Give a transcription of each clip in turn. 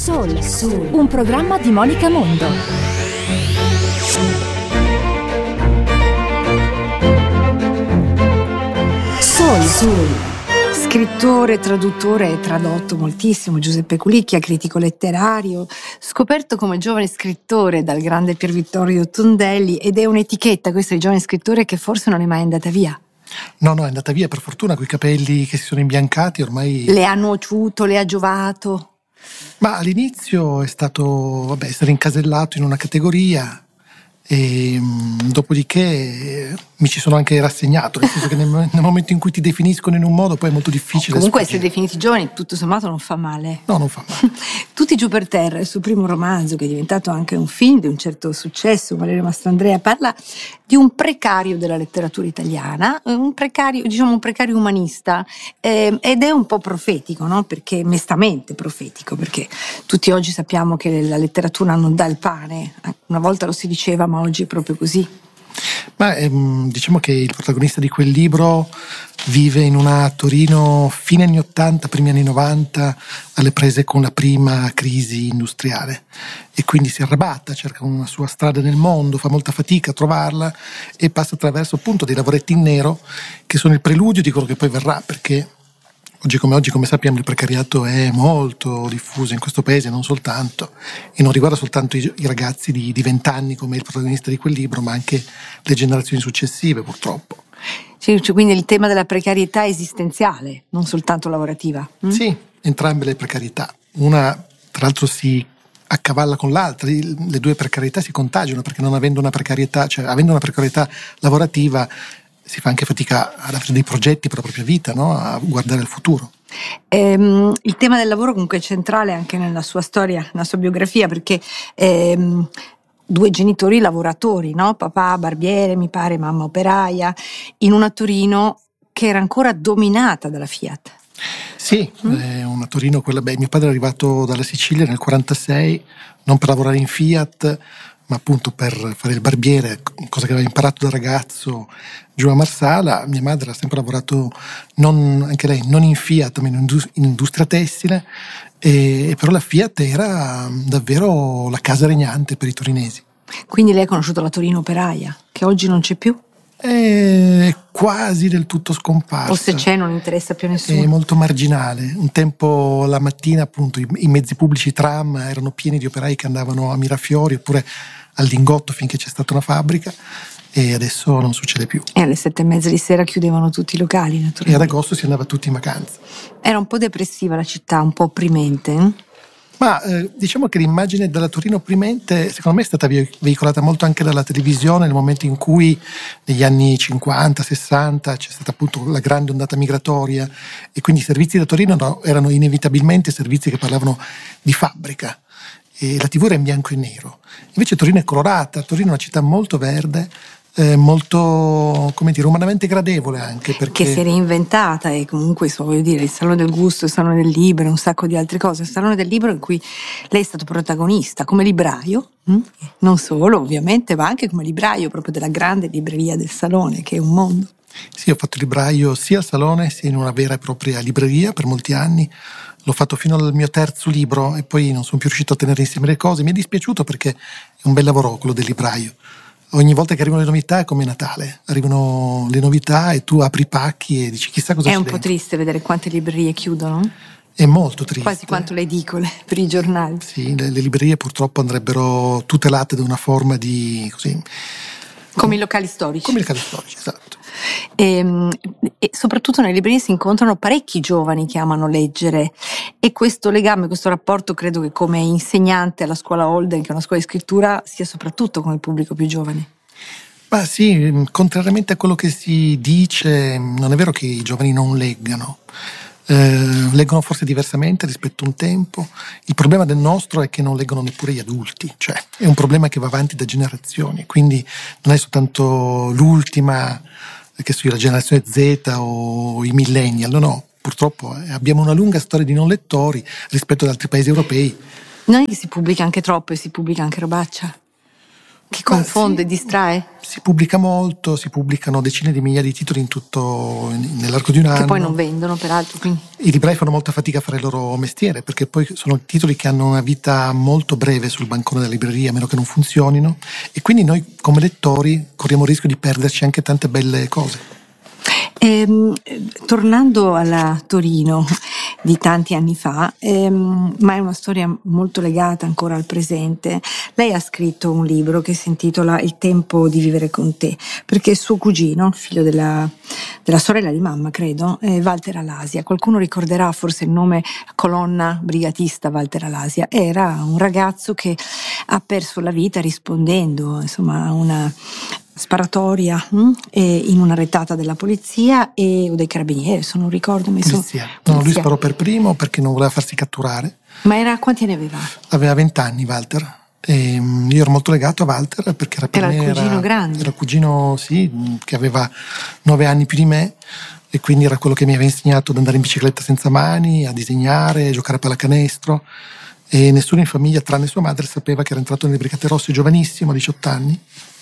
Soul, un programma di Monica Mondo. Soul. Scrittore, traduttore e tradotto moltissimo, Giuseppe Culicchia, critico letterario, scoperto come giovane scrittore dal grande Pier Vittorio Tondelli, ed è un'etichetta questa di giovane scrittore che forse non è mai andata via. No, è andata via per fortuna, coi capelli che si sono imbiancati ormai. Le ha nuociuto, le ha giovato? Ma all'inizio è stato, essere incasellato in una categoria e dopodiché mi ci sono anche rassegnato, nel senso che nel momento in cui ti definiscono in un modo poi è molto difficile. Comunque essere definiti giovani tutto sommato non fa male. No, non fa male. Tutti giù per terra, il suo primo romanzo, che è diventato anche un film di un certo successo, Valerio Mastandrea, parla di un precario della letteratura italiana, un precario umanista, ed è un po' profetico, no? Perché mestamente profetico, perché tutti oggi sappiamo che la letteratura non dà il pane, una volta lo si diceva, ma oggi è proprio così. Ma diciamo che il protagonista di quel libro vive in una Torino fine anni 80, primi anni 90, alle prese con la prima crisi industriale, e quindi si arrabatta, cerca una sua strada nel mondo, fa molta fatica a trovarla e passa attraverso appunto dei lavoretti in nero che sono il preludio di quello che poi verrà, perché oggi, come sappiamo, il precariato è molto diffuso in questo paese, non soltanto, e non riguarda soltanto i ragazzi di 20 anni come il protagonista di quel libro, ma anche le generazioni successive, purtroppo. Cioè, quindi il tema della precarietà esistenziale, non soltanto lavorativa. Sì, entrambe le precarietà. Una, tra l'altro, si accavalla con l'altra, le due precarietà si contagiano, perché non avendo una precarietà, cioè avendo una precarietà lavorativa, si fa anche fatica ad avere dei progetti per la propria vita, no? A guardare al futuro. Il tema del lavoro comunque è centrale anche nella sua storia, nella sua biografia, perché due genitori lavoratori, no? Papà barbiere, mi pare, mamma operaia, in una Torino che era ancora dominata dalla Fiat. Sì, una Torino, mio padre è arrivato dalla Sicilia nel 1946, non per lavorare in Fiat, ma appunto per fare il barbiere, cosa che aveva imparato da ragazzo giù a Marsala. Mia madre ha sempre lavorato, anche lei, non in Fiat, ma in industria tessile, e però la Fiat era davvero la casa regnante per i torinesi. Quindi lei ha conosciuto la Torino operaia, che oggi non c'è più? È quasi del tutto scomparsa. O se c'è non interessa più a nessuno. È molto marginale. Un tempo la mattina appunto i mezzi pubblici tram erano pieni di operai che andavano a Mirafiori oppure al Lingotto finché c'è stata una fabbrica, e adesso non succede più. E alle 7:30 di sera chiudevano tutti i locali, naturalmente. E ad agosto si andava tutti in vacanza. Era un po' depressiva la città, un po' opprimente. Ma diciamo che l'immagine della Torino opprimente secondo me è stata veicolata molto anche dalla televisione, nel momento in cui negli anni 50-60 c'è stata appunto la grande ondata migratoria, e quindi i servizi da Torino erano inevitabilmente servizi che parlavano di fabbrica, e la TV era in bianco e nero. Invece Torino è colorata, Torino è una città molto verde, molto, come dire, umanamente gradevole anche, perché che si è reinventata, e comunque voglio dire, il Salone del Gusto, il Salone del Libro, un sacco di altre cose. Il Salone del Libro in cui lei è stato protagonista come libraio, non solo ovviamente, ma anche come libraio proprio della grande libreria del Salone, che è un mondo. Sì, ho fatto libraio sia al Salone sia in una vera e propria libreria per molti anni. L'ho fatto fino al mio terzo libro e poi non sono più riuscito a tenere insieme le cose. Mi è dispiaciuto perché è un bel lavoro quello del libraio. Ogni volta che arrivano le novità è come Natale, arrivano le novità e tu apri i pacchi e dici chissà cosa c'è dentro. È un po' triste vedere quante librerie chiudono. È molto triste. Quasi quanto le edicole per i giornali. Sì, le librerie purtroppo andrebbero tutelate da una forma di così. Come i locali storici. Come i locali storici, esatto. E soprattutto nelle librerie si incontrano parecchi giovani che amano leggere, e questo legame, questo rapporto, credo che come insegnante alla scuola Holden, che è una scuola di scrittura, sia soprattutto con il pubblico più giovane. Ma sì, contrariamente a quello che si dice, non è vero che i giovani non leggano. Leggono forse diversamente rispetto a un tempo. Il problema del nostro è che non leggono neppure gli adulti, cioè è un problema che va avanti da generazioni, quindi non è soltanto l'ultima, che sia la generazione Z o i millennial, no, purtroppo abbiamo una lunga storia di non lettori rispetto ad altri paesi europei. Non è che si pubblica anche troppo e si pubblica anche robaccia? Che confonde, sì, distrae? Si pubblica molto, si pubblicano decine di migliaia di titoli in tutto nell'arco di un anno. Che poi non vendono, peraltro. Quindi. I librai fanno molta fatica a fare il loro mestiere, perché poi sono titoli che hanno una vita molto breve sul bancone della libreria, a meno che non funzionino, e quindi noi come lettori corriamo il rischio di perderci anche tante belle cose. Tornando alla Torino di tanti anni fa, ma è una storia molto legata ancora al presente, lei ha scritto un libro che si intitola Il tempo di vivere con te, perché suo cugino, figlio della sorella di mamma, credo, Walter Alasia, qualcuno ricorderà forse il nome colonna brigatista Walter Alasia, era un ragazzo che ha perso la vita rispondendo, insomma, a una sparatoria in una retata della polizia o dei carabinieri, se non ricordo. Polizia. No, lui sparò per primo perché non voleva farsi catturare. Ma quanti anni aveva? Aveva 20 anni Walter. E io ero molto legato a Walter perché era il cugino grande. Era il cugino, sì, che aveva 9 anni più di me, e quindi era quello che mi aveva insegnato ad andare in bicicletta senza mani, a disegnare, a giocare a pallacanestro, e nessuno in famiglia tranne sua madre sapeva che era entrato nelle Brigate Rosse giovanissimo, a 18 anni.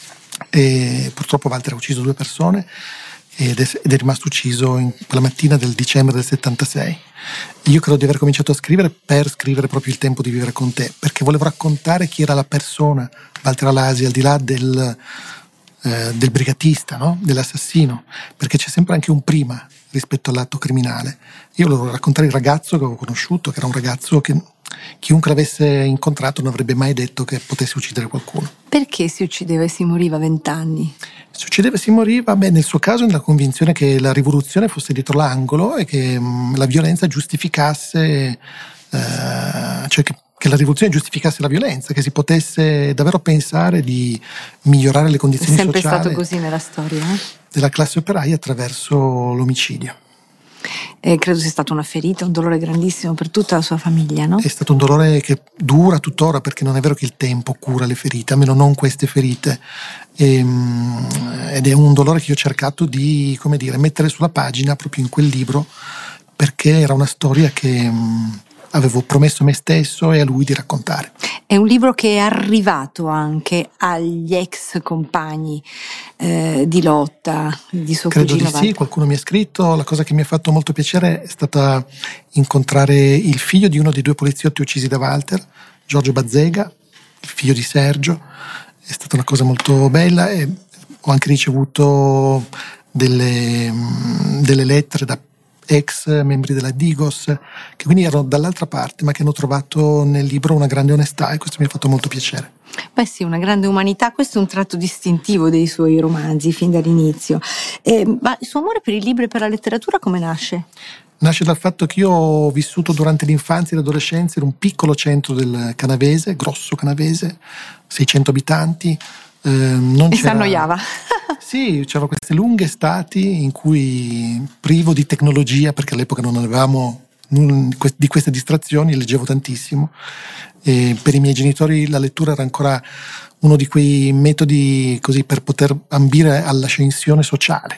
E purtroppo Walter ha ucciso 2 persone ed è rimasto ucciso quella mattina del dicembre del 76. Io credo di aver cominciato a scrivere per scrivere proprio Il tempo di vivere con te, perché volevo raccontare chi era la persona Walter Alasia, al di là del brigatista, no? Dell'assassino, perché c'è sempre anche un prima rispetto all'atto criminale. Io volevo raccontare il ragazzo che avevo conosciuto, che era un ragazzo che chiunque l'avesse incontrato non avrebbe mai detto che potesse uccidere qualcuno. Perché si uccideva e si moriva a 20 anni? Si uccideva e si moriva, nel suo caso nella convinzione che la rivoluzione fosse dietro l'angolo e che la violenza giustificasse, cioè che la rivoluzione giustificasse la violenza, che si potesse davvero pensare di migliorare le condizioni sociali. È sempre stato così nella storia, della classe operaia attraverso l'omicidio. Credo sia stata una ferita, un dolore grandissimo per tutta la sua famiglia, no? È stato un dolore che dura tuttora, perché non è vero che il tempo cura le ferite, almeno non queste ferite, ed è un dolore che io ho cercato di, come dire, mettere sulla pagina proprio in quel libro, perché era una storia che avevo promesso a me stesso e a lui di raccontare. È un libro che è arrivato anche agli ex compagni di lotta di suo cugino. Credo di Walter. Sì, qualcuno mi ha scritto. La cosa che mi ha fatto molto piacere è stata incontrare il figlio di uno dei 2 poliziotti uccisi da Walter, Giorgio Bazzega, il figlio di Sergio. È stata una cosa molto bella, e ho anche ricevuto delle lettere da ex membri della Digos, che quindi erano dall'altra parte, ma che hanno trovato nel libro una grande onestà, e questo mi ha fatto molto piacere. Beh sì, una grande umanità, questo è un tratto distintivo dei suoi romanzi fin dall'inizio. Ma il suo amore per i libri e per la letteratura come nasce? Nasce dal fatto che io ho vissuto durante l'infanzia e l'adolescenza in un piccolo centro del Canavese, grosso Canavese, 600 abitanti. E si annoiava. Sì, c'erano queste lunghe estati in cui, privo di tecnologia, perché all'epoca non avevamo di queste distrazioni, leggevo tantissimo, e per i miei genitori la lettura era ancora uno di quei metodi così per poter ambire all'ascensore sociale,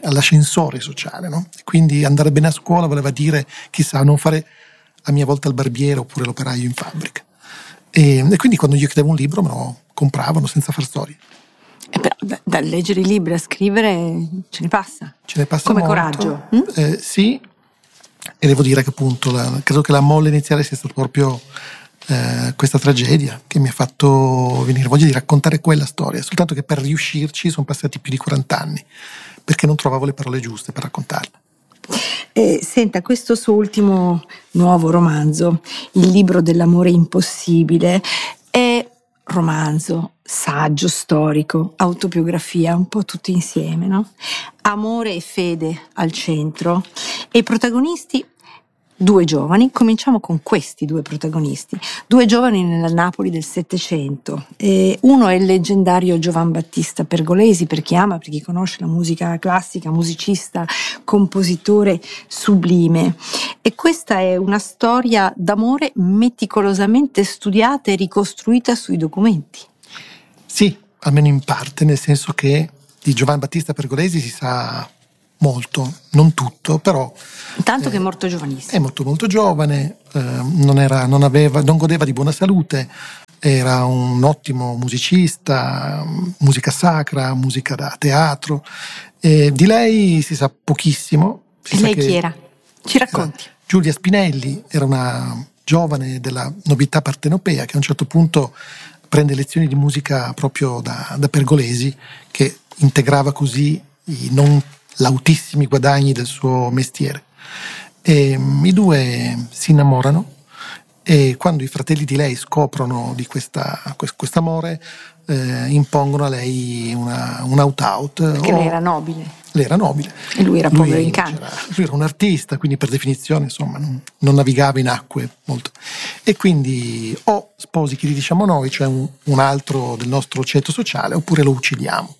no? E quindi andare bene a scuola voleva dire, chissà, non fare a mia volta il barbiere oppure l'operaio in fabbrica. E quindi quando io chiedevo un libro me lo compravano senza far storie. Però da leggere i libri a scrivere ce ne passa. Come molto. Coraggio. Sì, e devo dire che appunto credo che la molla iniziale sia stata proprio questa tragedia che mi ha fatto venire voglia di raccontare quella storia, soltanto che per riuscirci sono passati più di 40 anni, perché non trovavo le parole giuste per raccontarla. Senta, questo suo ultimo nuovo romanzo, Il libro dell'amore impossibile, è romanzo, saggio storico, autobiografia, un po' tutti insieme, no? Amore e fede al centro, e i protagonisti 2 giovani. Cominciamo con questi 2 protagonisti, 2 giovani nella Napoli del Settecento. Uno è il leggendario Giovan Battista Pergolesi, per chi ama, per chi conosce la musica classica, musicista, compositore sublime. E questa è una storia d'amore meticolosamente studiata e ricostruita sui documenti. Sì, almeno in parte, nel senso che di Giovan Battista Pergolesi si sa molto, non tutto, però tanto che è morto giovanissimo. È molto molto giovane, non godeva di buona salute, era un ottimo musicista, musica sacra, musica da teatro. Di lei si sa pochissimo. E lei chi era? Ci racconti. Giulia Spinelli era una giovane della nobiltà partenopea che a un certo punto prende lezioni di musica proprio da Pergolesi, che integrava così i non lautissimi guadagni del suo mestiere. E i due si innamorano, e quando i fratelli di lei scoprono di quest'amore, impongono a lei un out-out. Perché lei era nobile. Lei era nobile. E lui era povero in canto. Lui era un artista, quindi per definizione insomma non navigava in acque molto. E quindi o sposi chi diciamo noi, cioè un altro del nostro ceto sociale, oppure lo uccidiamo.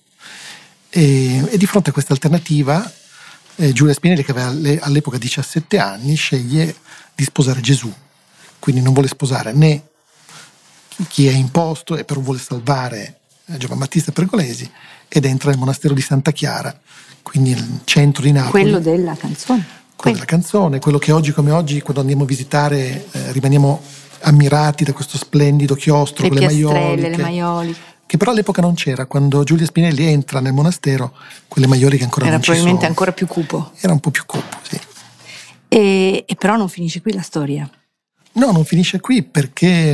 E di fronte a questa alternativa, Giulia Spinelli, che aveva all'epoca 17 anni, sceglie di sposare Gesù. Quindi non vuole sposare né chi è imposto, e però vuole salvare Giovan Battista Pergolesi, ed entra nel monastero di Santa Chiara, quindi nel centro di Napoli. Quello della canzone. Quello della canzone, quello che oggi come oggi, quando andiamo a visitare, rimaniamo ammirati da questo splendido chiostro con le maioliche. Che però all'epoca non c'era. Quando Giulia Spinelli entra nel monastero, quelle maioliche ancora non ci sono. Era probabilmente ancora più cupo. Era un po' più cupo, sì. E però non finisce qui la storia. No, non finisce qui, perché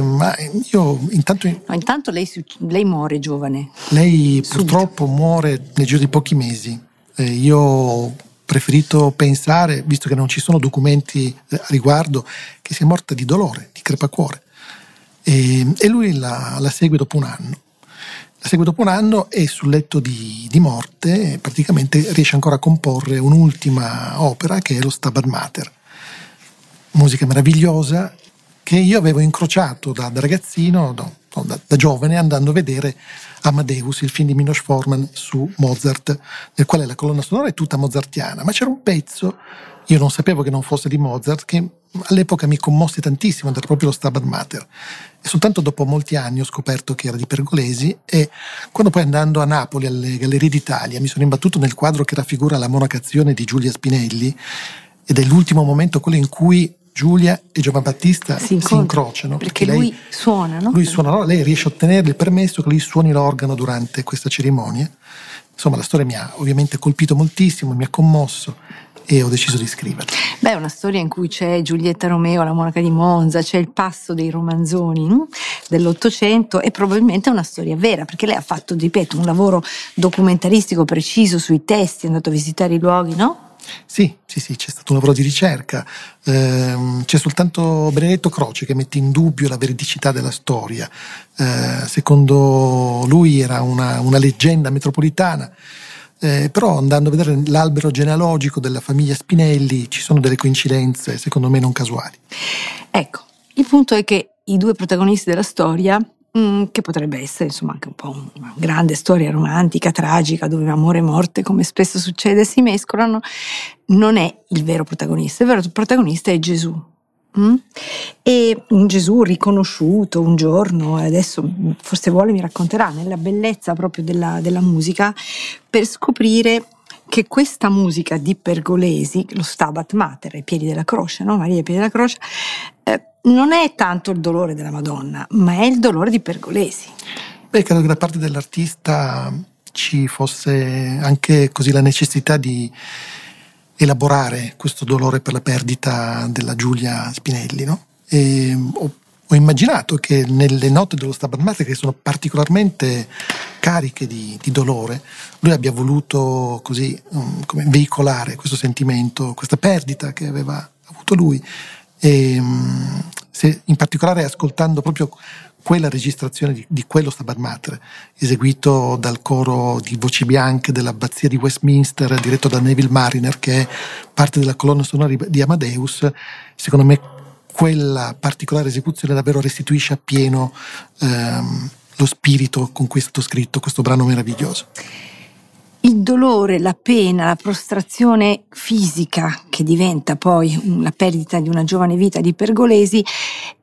intanto lei muore giovane. Lei purtroppo muore nel giro di pochi mesi. Io ho preferito pensare, visto che non ci sono documenti a riguardo, che sia morta di dolore, di crepacuore. E lui la segue dopo un anno. La segue dopo un anno, e sul letto di morte praticamente riesce ancora a comporre un'ultima opera, che è lo Stabat Mater. Musica meravigliosa, che io avevo incrociato da ragazzino, da giovane, andando a vedere Amadeus, il film di Milos Forman su Mozart, nel quale la colonna sonora è tutta mozartiana, ma c'era un pezzo, io non sapevo che non fosse di Mozart, che all'epoca mi commosse tantissimo, era proprio lo Stabat Mater. E soltanto dopo molti anni ho scoperto che era di Pergolesi, e quando poi, andando a Napoli alle Gallerie d'Italia, mi sono imbattuto nel quadro che raffigura la monacazione di Giulia Spinelli, ed è l'ultimo momento quello in cui Giulia e Giovan Battista si incrociano, perché lui suona, no? Lui suona, no? Lei riesce a ottenere il permesso che lui suoni l'organo durante questa cerimonia. Insomma, la storia mi ha ovviamente colpito moltissimo, mi ha commosso, e ho deciso di scriverla. È una storia in cui c'è Giulietta Romeo, la monaca di Monza, c'è il passo dei romanzoni dell'Ottocento, e probabilmente è una storia vera, perché lei ha fatto, ripeto, un lavoro documentaristico preciso sui testi, è andato a visitare i luoghi, no? Sì, c'è stato un lavoro di ricerca. C'è soltanto Benedetto Croce che mette in dubbio la veridicità della storia. Secondo lui era una leggenda metropolitana, però andando a vedere l'albero genealogico della famiglia Spinelli ci sono delle coincidenze, secondo me non casuali. Ecco, il punto è che i due protagonisti della storia, che potrebbe essere insomma anche un po' una grande storia romantica, tragica, dove amore e morte, come spesso succede, si mescolano, non è il vero protagonista. Il vero protagonista è Gesù. E un Gesù riconosciuto un giorno, adesso forse mi racconterà, nella bellezza proprio della musica, per scoprire che questa musica di Pergolesi, lo Stabat Mater, ai piedi della croce, no? Maria ai piedi della croce, non è tanto il dolore della Madonna, ma è il dolore di Pergolesi. Credo che da parte dell'artista ci fosse anche così la necessità di elaborare questo dolore per la perdita della Giulia Spinelli, no? E ho immaginato che nelle note dello Stabat Mater, che sono particolarmente cariche di dolore, lui abbia voluto così come veicolare questo sentimento, questa perdita che aveva avuto lui. E in particolare ascoltando proprio quella registrazione di quello Stabat Mater, eseguito dal coro di voci bianche dell'abbazia di Westminster, diretto da Neville Mariner, che è parte della colonna sonora di Amadeus, secondo me quella particolare esecuzione davvero restituisce appieno lo spirito con cui è stato scritto questo brano meraviglioso. Il dolore, la pena, la prostrazione fisica che diventa poi la perdita di una giovane vita di Pergolesi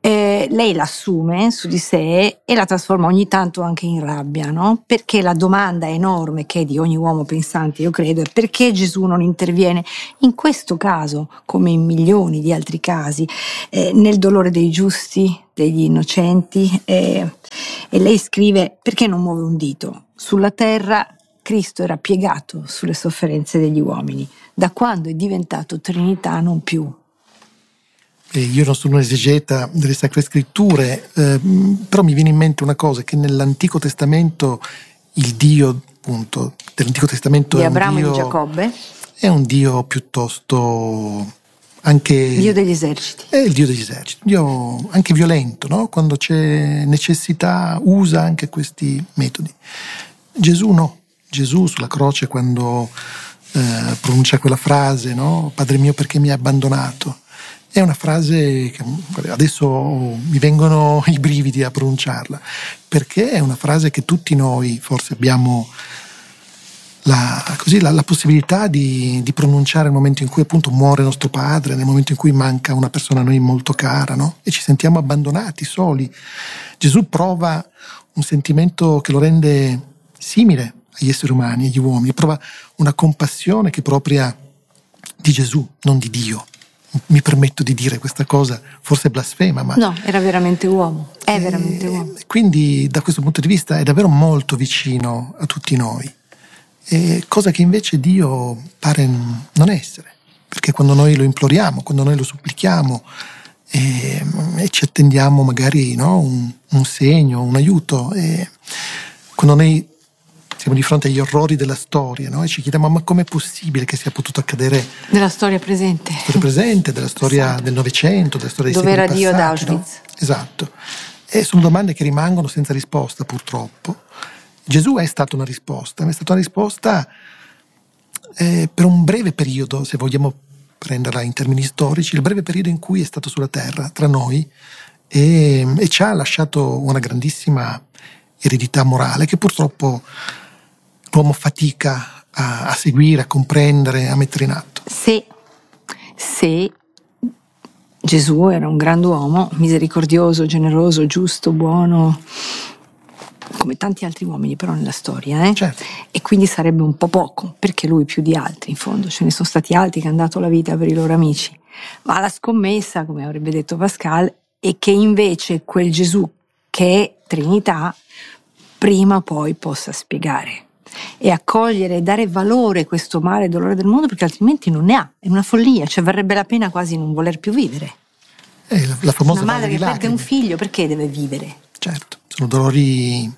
lei l'assume su di sé e la trasforma ogni tanto anche in rabbia, no? Perché la domanda enorme che è di ogni uomo pensante, io credo, è perché Gesù non interviene in questo caso, come in milioni di altri casi, nel dolore dei giusti, degli innocenti, e lei scrive: perché non muove un dito? Sulla terra Cristo era piegato sulle sofferenze degli uomini, da quando è diventato Trinità non più. Io non sono un esegeta delle Sacre Scritture, però mi viene in mente una cosa, che nell'Antico Testamento il Dio, appunto, dell'Antico Testamento di Abramo e di Giacobbe è un Dio piuttosto anche... Dio degli eserciti. È il Dio degli eserciti, Dio anche violento, no? Quando c'è necessità usa anche questi metodi. Gesù no, Gesù sulla croce quando pronuncia quella frase, no? Padre mio, perché mi hai abbandonato? È una frase che adesso mi vengono i brividi a pronunciarla, perché è una frase che tutti noi forse abbiamo la possibilità di pronunciare nel momento in cui appunto muore nostro padre, nel momento in cui manca una persona a noi molto cara, no? E ci sentiamo abbandonati, soli. Gesù prova un sentimento che lo rende simile agli esseri umani, agli uomini, prova una compassione che è propria di Gesù, non di Dio. Mi permetto di dire questa cosa, forse blasfema, ma... No, era veramente uomo, è veramente uomo. Quindi da questo punto di vista è davvero molto vicino a tutti noi, cosa che invece Dio pare non essere, perché quando noi lo imploriamo, quando noi lo supplichiamo e ci attendiamo magari, no, un segno, un aiuto, e quando noi siamo di fronte agli orrori della storia, no? E ci chiediamo: ma com'è possibile che sia potuto accadere della storia presente, della storia esatto. del Novecento, della storia dei dove era passati, Dio ad Auschwitz, no? Esatto. E sono domande che rimangono senza risposta, purtroppo. Gesù è stata una risposta, ma è stata una risposta per un breve periodo, se vogliamo prenderla in termini storici, il breve periodo in cui è stato sulla terra tra noi, e ci ha lasciato una grandissima eredità morale che purtroppo l'uomo fatica a seguire, a comprendere, a mettere in atto. Se Gesù era un grand'uomo, misericordioso, generoso, giusto, buono, come tanti altri uomini però nella storia, Certo. E quindi sarebbe un po' poco, perché lui più di altri, in fondo ce ne sono stati altri che hanno dato la vita per i loro amici, ma la scommessa, come avrebbe detto Pascal, è che invece quel Gesù che è Trinità prima o poi possa spiegare e accogliere e dare valore a questo male e dolore del mondo, perché altrimenti non ne ha, è una follia, cioè varrebbe la pena quasi non voler più vivere. La famosa una madre che lacrime. perde un figlio, perché deve vivere? Certo, sono dolori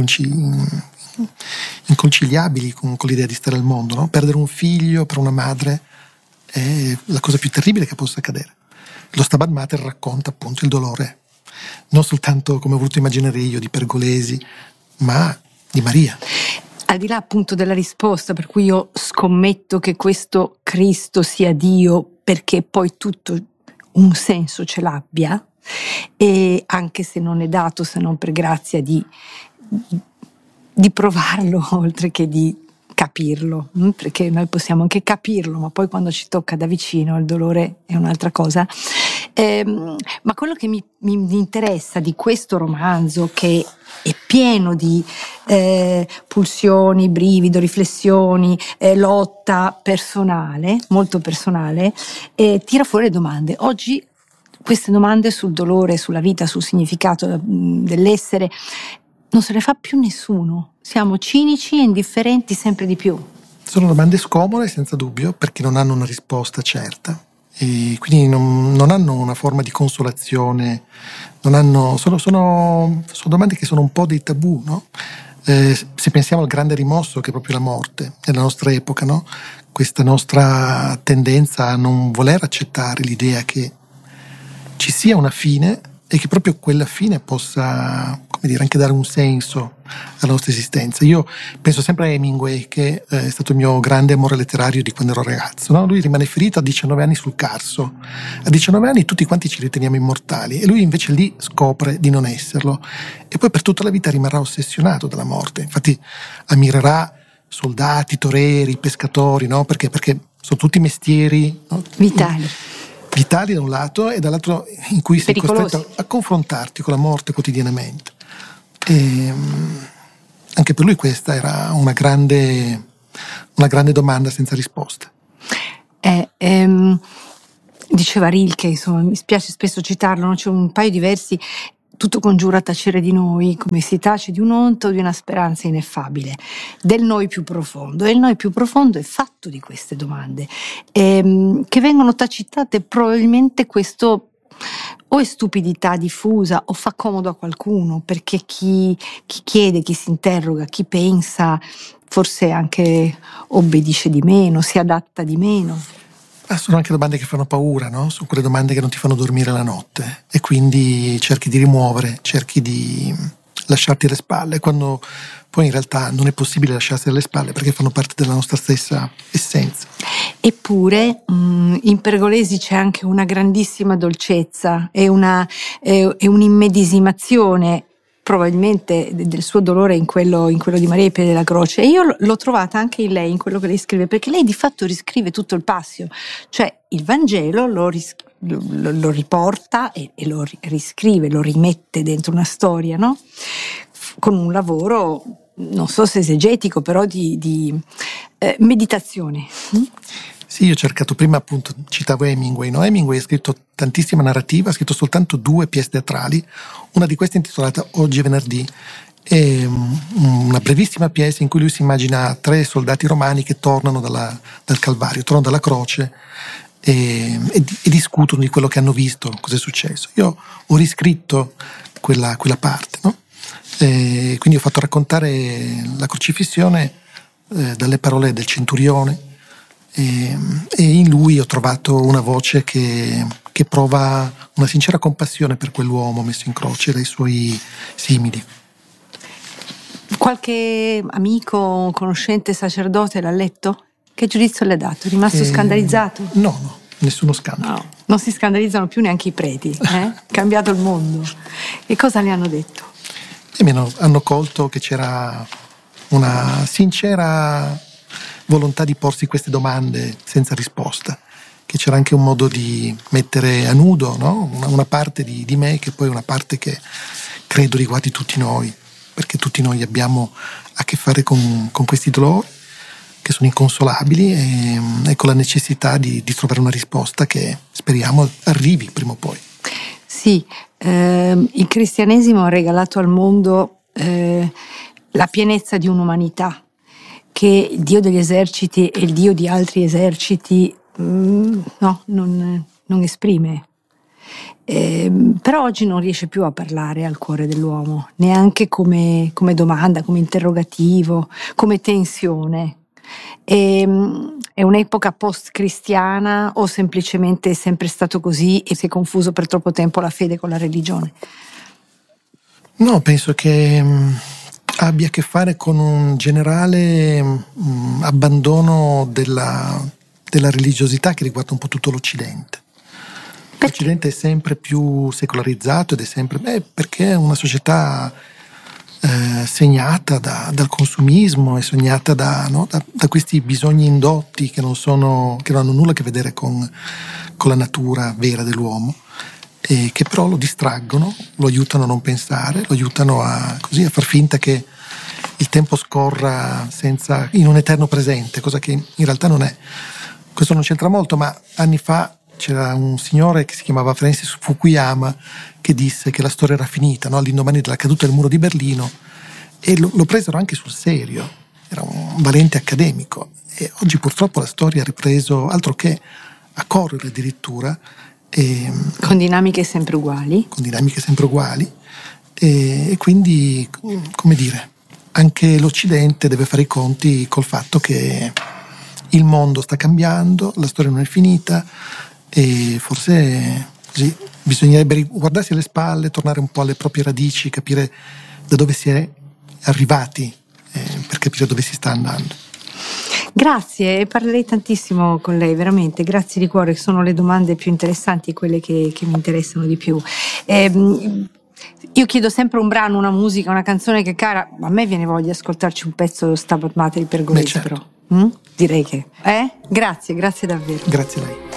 inconciliabili con l'idea di stare al mondo, no? Perdere un figlio per una madre è la cosa più terribile che possa accadere. Lo Stabat Mater racconta appunto il dolore, non soltanto, come ho voluto immaginare io, di Pergolesi, ma di Maria. Al di là appunto della risposta, per cui io scommetto che questo Cristo sia Dio, perché poi tutto un senso ce l'abbia, e anche se non è dato se non per grazia di provarlo oltre che di capirlo, perché noi possiamo anche capirlo, ma poi quando ci tocca da vicino il dolore è un'altra cosa. Ma quello che mi interessa di questo romanzo, che è pieno di pulsioni, brivido, riflessioni, lotta personale, molto personale, tira fuori le domande. Oggi queste domande sul dolore, sulla vita, sul significato dell'essere non se ne fa più nessuno. Siamo cinici e indifferenti sempre di più. Sono domande scomode, senza dubbio, perché non hanno una risposta certa e quindi non hanno una forma di consolazione, sono domande che sono un po' dei tabù, no? Se pensiamo al grande rimosso, che è proprio la morte nella nostra epoca, no? Questa nostra tendenza a non voler accettare l'idea che ci sia una fine e che proprio quella fine possa, come dire, anche dare un senso alla nostra esistenza. Io penso sempre a Hemingway, che è stato il mio grande amore letterario di quando ero ragazzo, no? Lui rimane ferito a 19 anni sul Carso. A 19 anni tutti quanti ci riteniamo immortali e lui invece lì scopre di non esserlo e poi per tutta la vita rimarrà ossessionato dalla morte. Infatti ammirerà soldati, toreri, pescatori, no? Perché sono tutti mestieri, no? Vitali. vitali da un lato, e dall'altro in cui sei costretto a confrontarti con la morte quotidianamente. E anche per lui questa era una grande domanda senza risposta. Diceva Rilke, insomma, mi spiace spesso citarlo, no? C'è un paio di versi: tutto congiura a tacere di noi, come si tace di un onto, di una speranza ineffabile, del noi più profondo. E il noi più profondo è fatto di queste domande, che vengono tacitate. Probabilmente questo o è stupidità diffusa o fa comodo a qualcuno, perché chi chiede, chi si interroga, chi pensa, forse anche obbedisce di meno, si adatta di meno. Sono anche domande che fanno paura, no? Sono quelle domande che non ti fanno dormire la notte, e quindi cerchi di rimuovere, cerchi di lasciarti alle spalle, quando poi in realtà non è possibile lasciarsi alle spalle, perché fanno parte della nostra stessa essenza. Eppure in Pergolesi c'è anche una grandissima dolcezza e un'immedesimazione, probabilmente, del suo dolore in quello di Maria ai piedi della croce. E io l'ho trovata anche in lei, in quello che lei scrive, perché lei di fatto riscrive tutto il Passio, cioè il Vangelo lo riporta e lo riscrive, lo rimette dentro una storia, no? Con un lavoro, non so se esegetico, però di meditazione. Sì, io ho cercato prima, appunto, citavo Hemingway, no? Hemingway ha scritto tantissima narrativa, ha scritto soltanto 2 pièce teatrali, una di queste intitolata Oggi è venerdì, è una brevissima pièce in cui lui si immagina 3 soldati romani che tornano dal Calvario, tornano dalla croce e discutono di quello che hanno visto, cosa è successo. Io ho riscritto quella parte, no? Quindi ho fatto raccontare la crocifissione dalle parole del centurione, e in lui ho trovato una voce che prova una sincera compassione per quell'uomo messo in croce dai suoi simili. Qualche amico, conoscente, sacerdote l'ha letto? Che giudizio le ha dato? È rimasto scandalizzato? No, nessuno scandalo. No, non si scandalizzano più neanche i preti, cambiato il mondo. E cosa le hanno detto? Hanno colto che c'era una sincera volontà di porsi queste domande senza risposta, che c'era anche un modo di mettere a nudo, no? una parte di me, che poi è una parte che credo riguardi tutti noi, perché tutti noi abbiamo a che fare con questi dolori che sono inconsolabili, e con la necessità di trovare una risposta che speriamo arrivi prima o poi. Sì, il cristianesimo ha regalato al mondo la pienezza di un'umanità che il Dio degli eserciti e il Dio di altri eserciti non esprime. Però oggi non riesce più a parlare al cuore dell'uomo, neanche come domanda, come interrogativo, come tensione. È un'epoca post-cristiana, o semplicemente è sempre stato così e si è confuso per troppo tempo la fede con la religione? No, penso che abbia a che fare con un generale abbandono della religiosità che riguarda un po' tutto l'Occidente. L'Occidente è sempre più secolarizzato ed è sempre perché è una società segnata dal consumismo, è segnata da questi bisogni indotti che non hanno nulla a che vedere con la natura vera dell'uomo, e che però lo distraggono, lo aiutano a non pensare, lo aiutano a far finta che il tempo scorra in un eterno presente, cosa che in realtà non è. Questo non c'entra molto, ma anni fa c'era un signore che si chiamava Francis Fukuyama che disse che la storia era finita, no? All'indomani della caduta del muro di Berlino, e lo presero anche sul serio. Era un valente accademico, e oggi purtroppo la storia ha ripreso altro che a correre addirittura, con dinamiche sempre uguali. E quindi, come dire, anche l'Occidente deve fare i conti col fatto che il mondo sta cambiando, la storia non è finita, e forse così bisognerebbe guardarsi alle spalle, tornare un po' alle proprie radici, capire da dove si è arrivati, per capire dove si sta andando. Grazie, parlerei tantissimo con lei, veramente, grazie di cuore, sono le domande più interessanti, quelle che mi interessano di più. Io chiedo sempre un brano, una musica, una canzone che cara, a me viene voglia di ascoltarci un pezzo Stabat Mater di Pergolesi, certo. Però direi che grazie davvero. Grazie a lei.